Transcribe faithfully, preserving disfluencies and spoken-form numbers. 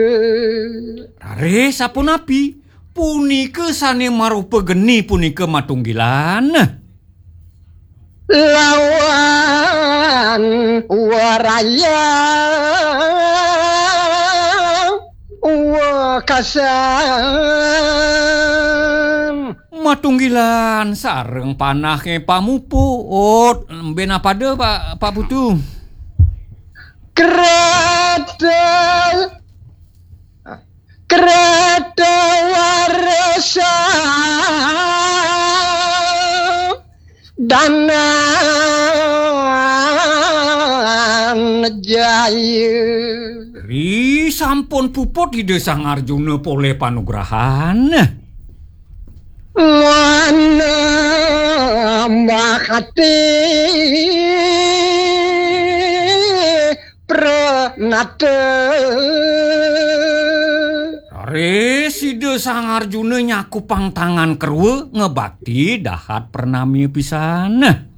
Rare sapunapi punika sane marupa geni punika matunggilan. Lawan waraya wakasan matunggilan sareng panahke pamuput bena pada Pak Pak Putu. Kereta kereta warasa danan jaya. Ri sampun puput di desa Arjuna pole panugrahan. Mana makati pranata. Are si desa Arjuna nyaku pang tangan kerwe ngebakti dahat pernami pisan.